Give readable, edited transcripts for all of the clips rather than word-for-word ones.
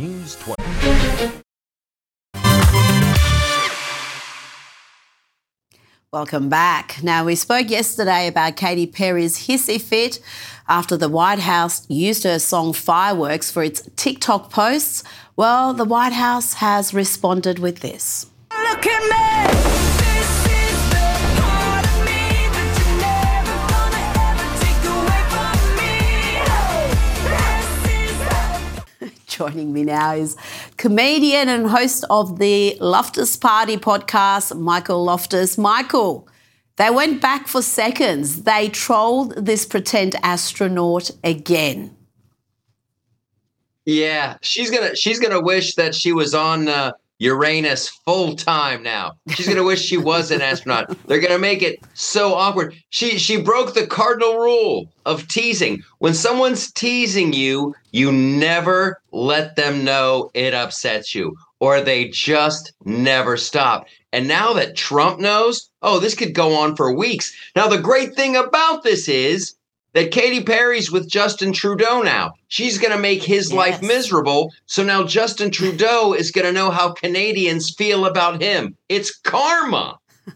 News 20. Welcome back. Now, we spoke yesterday about Katy Perry's hissy fit after the White House used her song Fireworks for its TikTok posts. Well, the White House has responded with this. Look at me! This is the part of me that you're never gonna ever take away from me. This is Joining me now is comedian and host of the Loftus Party podcast, Michael Loftus. Michael, they went back for seconds. They trolled this pretend astronaut again. Yeah, she's gonna wish that she was on Uranus full time now. She's gonna wish she was an astronaut. They're gonna make it so awkward. She broke the cardinal rule of teasing. When someone's teasing you, you never let them know it upsets you, or they just never stop. And now that Trump knows, oh, this could go on for weeks. Now, the great thing about this is that Katy Perry's with Justin Trudeau now. She's going to make his life miserable. So now Justin Trudeau is going to know how Canadians feel about him. It's karma.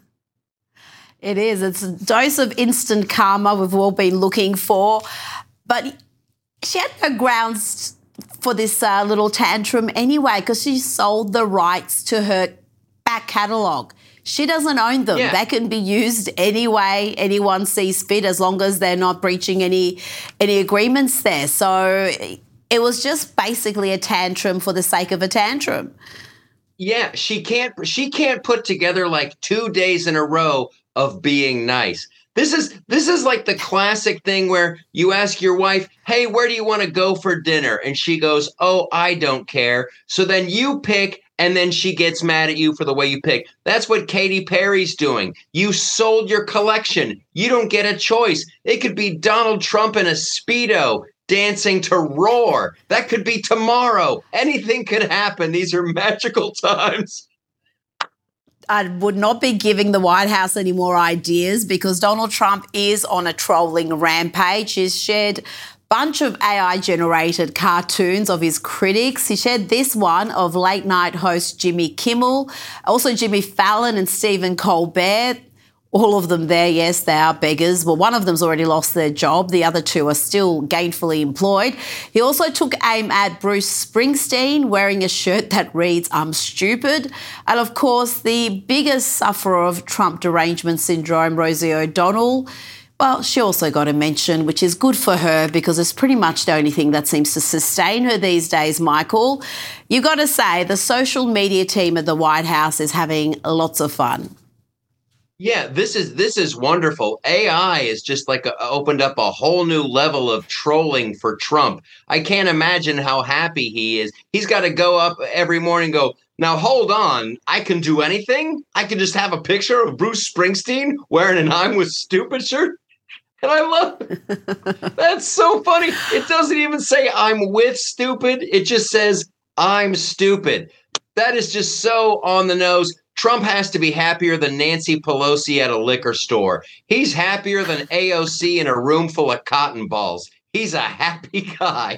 It is. It's a dose of instant karma we've all been looking for. But she had no grounds for this little tantrum anyway, because she sold the rights to her back catalogue. She doesn't own them. Yeah. They can be used any way anyone sees fit, as long as they're not breaching any agreements there. So it was just basically a tantrum for the sake of a tantrum. Yeah, she can't put together like 2 days in a row of being nice. This is like the classic thing where you ask your wife, "Hey, where do you want to go for dinner?" And she goes, "Oh, I don't care." So then you pick, and then she gets mad at you for the way you pick. That's what Katy Perry's doing. You sold your collection. You don't get a choice. It could be Donald Trump in a Speedo dancing to Roar. That could be tomorrow. Anything could happen. These are magical times. I would not be giving the White House any more ideas, because Donald Trump is on a trolling rampage. He's shared bunch of AI-generated cartoons of his critics. He shared this one of late-night host Jimmy Kimmel, also Jimmy Fallon and Stephen Colbert. All of them there, yes, they are beggars. Well, one of them's already lost their job. The other two are still gainfully employed. He also took aim at Bruce Springsteen, wearing a shirt that reads, "I'm stupid." And, of course, the biggest sufferer of Trump derangement syndrome, Rosie O'Donnell. Well, she also got a mention, which is good for her, because it's pretty much the only thing that seems to sustain her these days, Michael. You got to say, the social media team at the White House is having lots of fun. Yeah, this is wonderful. AI is just like opened up a whole new level of trolling for Trump. I can't imagine how happy he is. He's got to go up every morning and go, "Now, hold on, I can do anything? I can just have a picture of Bruce Springsteen wearing an I'm with stupid shirt?" And I love it. That's so funny. It doesn't even say I'm with stupid. It just says I'm stupid. That is just so on the nose. Trump has to be happier than Nancy Pelosi at a liquor store. He's happier than AOC in a room full of cotton balls. He's a happy guy.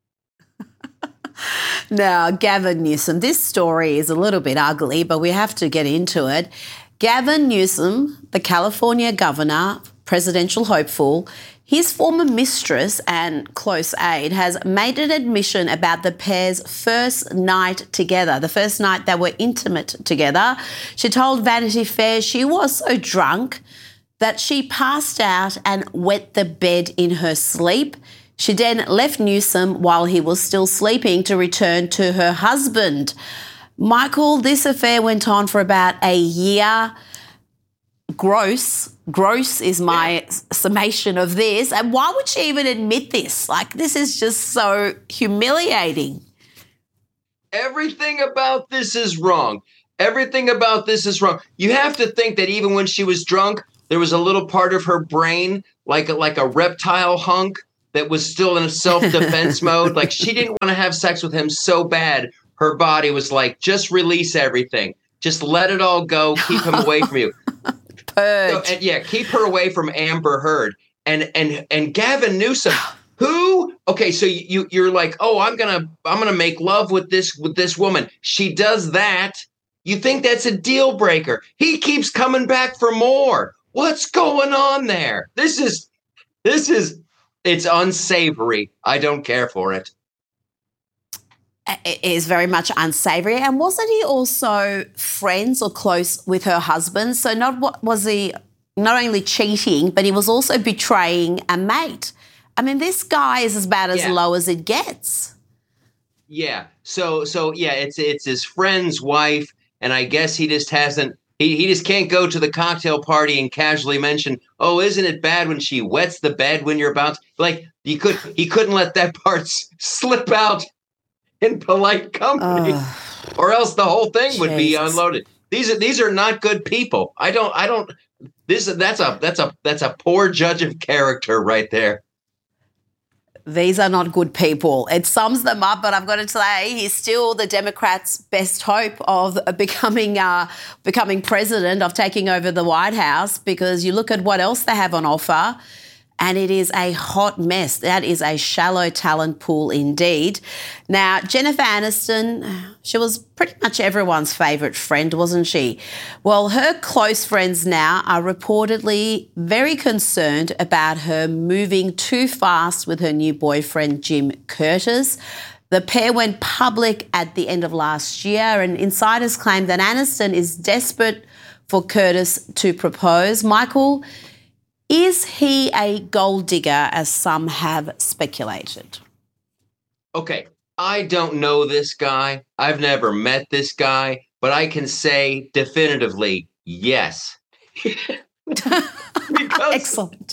Now, Gavin Newsom, this story is a little bit ugly, but we have to get into it. Gavin Newsom, the California governor, presidential hopeful, his former mistress and close aide has made an admission about the pair's first night together, the first night they were intimate together. She told Vanity Fair she was so drunk that she passed out and wet the bed in her sleep. She then left Newsom while he was still sleeping to return to her husband. Michael, this affair went on for about a year. Gross is my summation of this. And why would she even admit this? Like, this is just so humiliating. Everything about this is wrong. Everything about this is wrong. You have to think that even when she was drunk, there was a little part of her brain, like a reptile hunk, that was still in a self-defense mode. Like, she didn't want to have sex with him so bad. Her body was like, just release everything. Just let it all go. Keep him away from you. Purge. So, keep her away from Amber Heard. And Gavin Newsom, Who? Okay, so you're like, oh, I'm gonna make love with this woman. She does that. You think that's a deal breaker? He keeps coming back for more. What's going on there? This is it's unsavory. I don't care for it. It is very much unsavory. And wasn't he also friends or close with her husband? So was he not only cheating, but he was also betraying a mate. I mean, this guy is about as low as it gets. Yeah. So yeah, it's his friend's wife, and I guess he just hasn't. He just can't go to the cocktail party and casually mention, "Oh, isn't it bad when she wets the bed when you're about to-" like he couldn't let that part slip out in polite company, or else the whole thing would be unloaded. These are not good people. I don't. That's a poor judge of character right there. These are not good people. It sums them up, but I've got to say he's still the Democrats' best hope of becoming president, of taking over the White House, because you look at what else they have on offer, and it is a hot mess. That is a shallow talent pool indeed. Now, Jennifer Aniston, she was pretty much everyone's favourite friend, wasn't she? Well, her close friends now are reportedly very concerned about her moving too fast with her new boyfriend, Jim Curtis. The pair went public at the end of last year, and insiders claim that Aniston is desperate for Curtis to propose. Michael, is he a gold digger, as some have speculated? Okay, I don't know this guy. I've never met this guy, but I can say definitively yes. Because Excellent.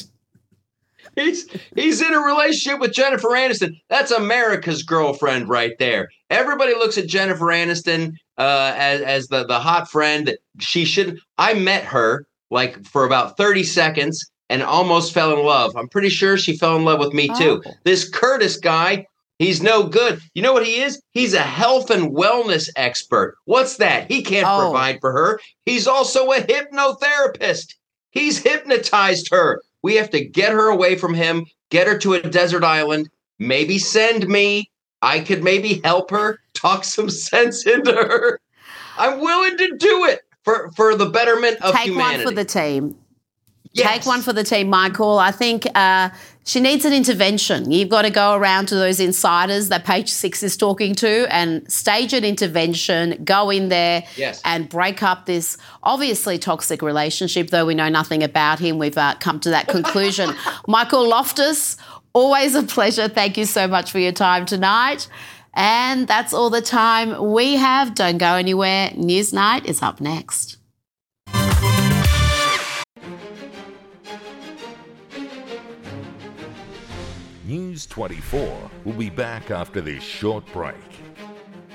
he's in a relationship with Jennifer Aniston. That's America's girlfriend right there. Everybody looks at Jennifer Aniston as the hot friend that she should. I met her like for about 30 seconds and almost fell in love. I'm pretty sure she fell in love with me too. This Curtis guy, he's no good. You know what he is? He's a health and wellness expert. What's that? He can't provide for her. He's also a hypnotherapist. He's hypnotized her. We have to get her away from him, get her to a desert island, maybe send me. I could maybe help her, talk some sense into her. I'm willing to do it for the betterment of humanity. Take one for the team. Yes. Take one for the team, Michael. I think she needs an intervention. You've got to go around to those insiders that Page Six is talking to and stage an intervention, go in there and break up this obviously toxic relationship, though we know nothing about him. We've come to that conclusion. Michael Loftus, always a pleasure. Thank you so much for your time tonight. And that's all the time we have. Don't go anywhere. Newsnight is up next. News 24 will be back after this short break.